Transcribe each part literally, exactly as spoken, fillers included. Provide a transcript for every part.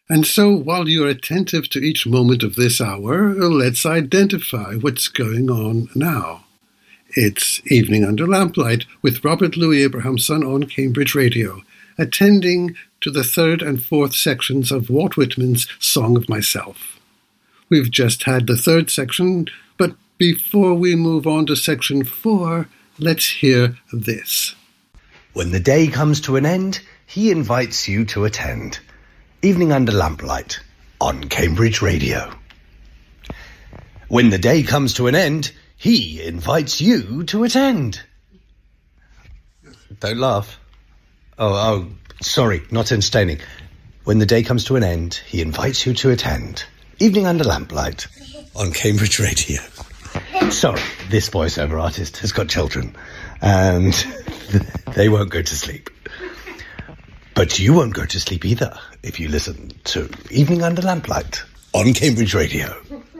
And so, while you're attentive to each moment of this hour, let's identify what's going on now. It's Evening Under Lamplight with Robert Louis Abrahamson on Cambridge Radio, attending to the third and fourth sections of Walt Whitman's Song of Myself. We've just had the third section, but before we move on to section four, let's hear this. When the day comes to an end, he invites you to attend. Evening Under Lamplight on Cambridge Radio. When the day comes to an end, he invites you to attend. Don't laugh. Oh, oh, sorry, not entertaining. When the day comes to an end, he invites you to attend. Evening Under Lamplight on Cambridge Radio. Sorry, this voiceover artist has got children, and they won't go to sleep. But you won't go to sleep either if you listen to Evening Under Lamplight on Cambridge Radio.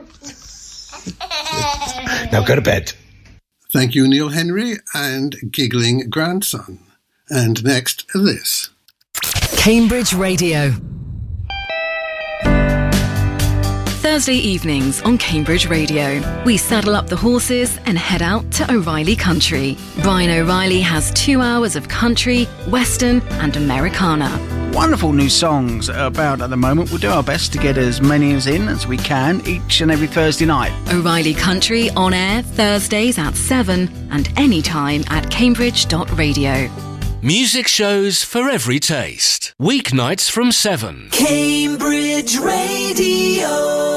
Now go to bed. Thank you, Neil Henry and Giggling Grandson. And next, this. Cambridge Radio. Thursday evenings on Cambridge Radio, we saddle up the horses and head out to O'Reilly Country. Brian O'Reilly has two hours of country, western and Americana. Wonderful new songs about at the moment. We'll do our best to get as many as in as we can each and every Thursday night. O'Reilly Country on air Thursdays at seven and anytime at cambridge dot radio. Music shows for every taste. Weeknights from seven. Cambridge Radio.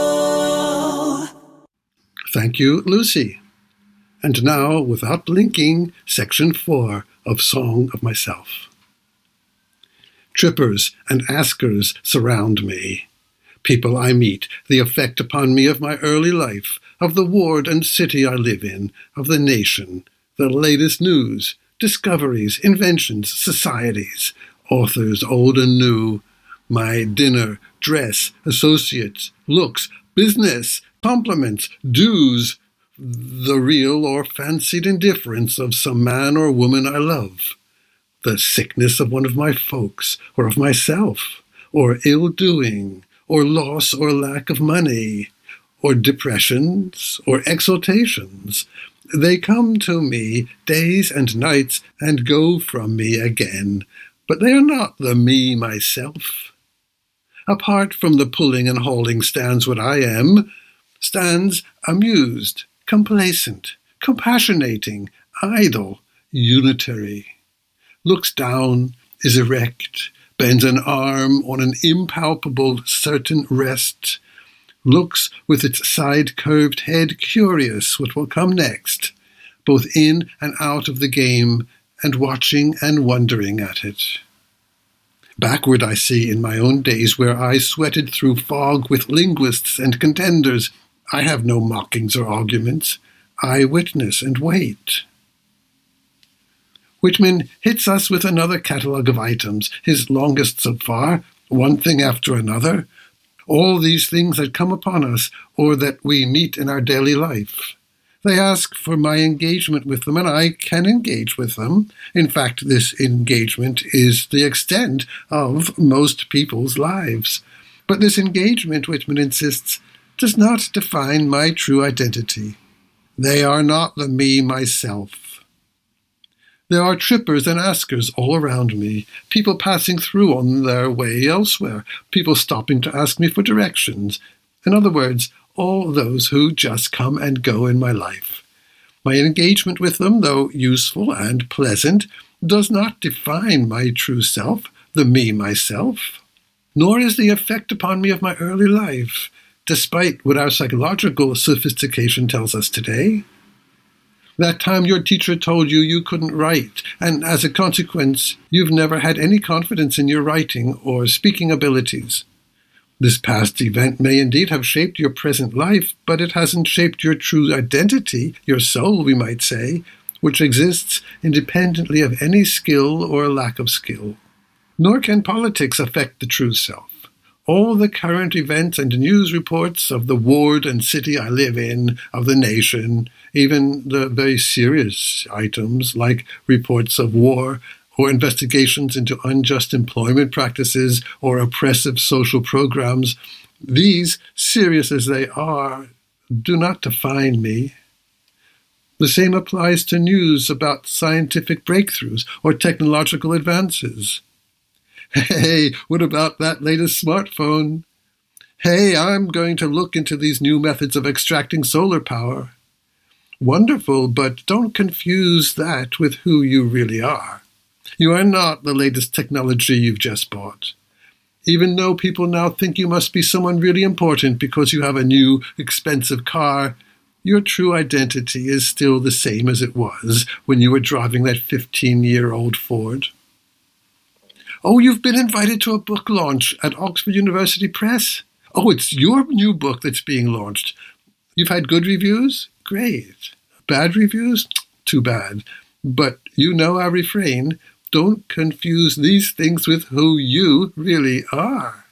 Thank you, Lucy. And now, without blinking, section four of Song of Myself. Trippers and askers surround me. People I meet, the effect upon me of my early life, of the ward and city I live in, of the nation, the latest news, discoveries, inventions, societies, authors old and new, my dinner, dress, associates, looks, business, compliments, dues, the real or fancied indifference of some man or woman I love, the sickness of one of my folks, or of myself, or ill-doing, or loss or lack of money, or depressions, or exaltations. They come to me days and nights and go from me again, but they are not the me myself. Apart from the pulling and hauling stands what I am, stands amused, complacent, compassionating, idle, unitary. Looks down, is erect, bends an arm on an impalpable certain rest, looks with its side-curved head curious what will come next, both in and out of the game, and watching and wondering at it. Backward I see in my own days where I sweated through fog with linguists and contenders. I have no mockings or arguments. I witness and wait. Whitman hits us with another catalogue of items, his longest so far, one thing after another, all these things that come upon us or that we meet in our daily life. They ask for my engagement with them, and I can engage with them. In fact, this engagement is the extent of most people's lives. But this engagement, Whitman insists, does not define my true identity. They are not the me myself. There are trippers and askers all around me, people passing through on their way elsewhere, people stopping to ask me for directions. In other words, all those who just come and go in my life. My engagement with them, though useful and pleasant, does not define my true self, the me myself, nor is the effect upon me of my early life, despite what our psychological sophistication tells us today. That time your teacher told you you couldn't write, and as a consequence, you've never had any confidence in your writing or speaking abilities. This past event may indeed have shaped your present life, but it hasn't shaped your true identity, your soul, we might say, which exists independently of any skill or lack of skill. Nor can politics affect the true self. All the current events and news reports of the ward and city I live in, of the nation, even the very serious items like reports of war or investigations into unjust employment practices or oppressive social programs, these, serious as they are, do not define me. The same applies to news about scientific breakthroughs or technological advances. Hey, what about that latest smartphone? Hey, I'm going to look into these new methods of extracting solar power. Wonderful, but don't confuse that with who you really are. You are not the latest technology you've just bought. Even though people now think you must be someone really important because you have a new, expensive car, your true identity is still the same as it was when you were driving that fifteen-year-old Ford. Oh, you've been invited to a book launch at Oxford University Press? Oh, it's your new book that's being launched. You've had good reviews? Great. Bad reviews? Too bad. But you know our refrain. Don't confuse these things with who you really are.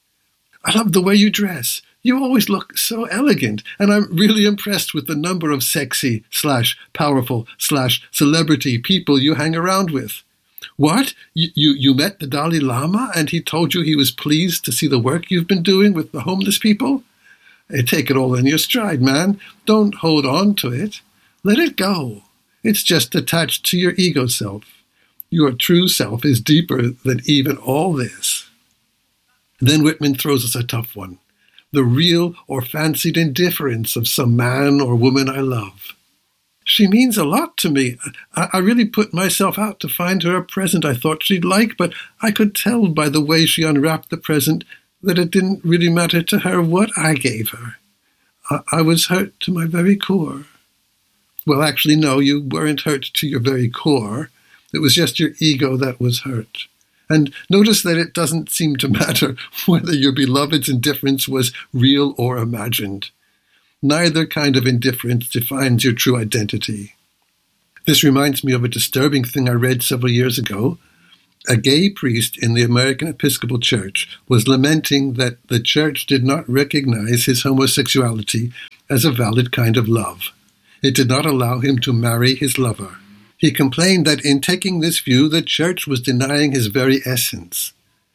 I love the way you dress. You always look so elegant, and I'm really impressed with the number of sexy slash powerful slash celebrity people you hang around with. What? You, you, you met the Dalai Lama, and he told you he was pleased to see the work you've been doing with the homeless people? Hey, take it all in your stride, man. Don't hold on to it. Let it go. It's just attached to your ego self. Your true self is deeper than even all this. Then Whitman throws us a tough one. The real or fancied indifference of some man or woman I love. She means a lot to me. I, I really put myself out to find her a present I thought she'd like, but I could tell by the way she unwrapped the present that it didn't really matter to her what I gave her. I, I was hurt to my very core. Well, actually, no, you weren't hurt to your very core. It was just your ego that was hurt. And notice that it doesn't seem to matter whether your beloved's indifference was real or imagined. Neither kind of indifference defines your true identity. This reminds me of a disturbing thing I read several years ago. A gay priest in the American Episcopal Church was lamenting that the church did not recognize his homosexuality as a valid kind of love. It did not allow him to marry his lover. He complained that in taking this view, the church was denying his very essence.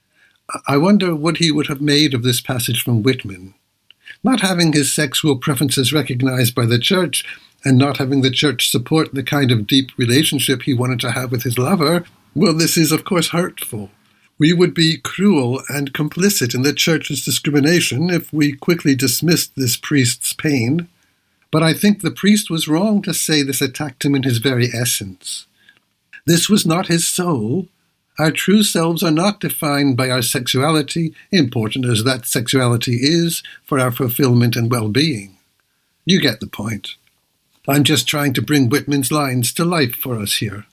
I wonder what he would have made of this passage from Whitman. Not having his sexual preferences recognized by the church, and not having the church support the kind of deep relationship he wanted to have with his lover, well, this is, of course, hurtful. We would be cruel and complicit in the church's discrimination if we quickly dismissed this priest's pain. But I think the priest was wrong to say this attacked him in his very essence. This was not his soul. Our true selves are not defined by our sexuality, important as that sexuality is for our fulfillment and well-being. You get the point. I'm just trying to bring Whitman's lines to life for us here.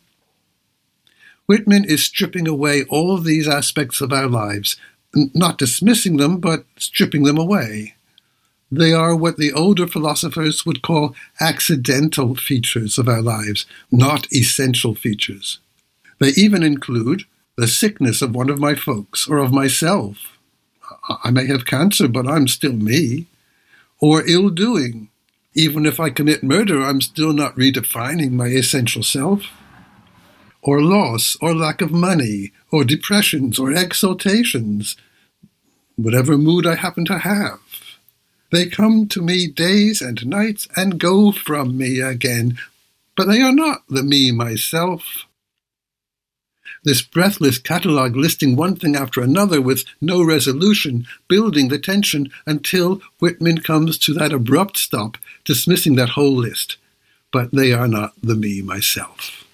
Whitman is stripping away all these aspects of our lives, not dismissing them, but stripping them away. They are what the older philosophers would call accidental features of our lives, not essential features. They even include the sickness of one of my folks or of myself. I may have cancer, but I'm still me. Or ill-doing. Even if I commit murder, I'm still not redefining my essential self. Or loss, or lack of money, or depressions, or exaltations. Whatever mood I happen to have. They come to me days and nights and go from me again, but they are not the me myself. This breathless catalogue listing one thing after another with no resolution, building the tension until Whitman comes to that abrupt stop, dismissing that whole list. But they are not the me myself.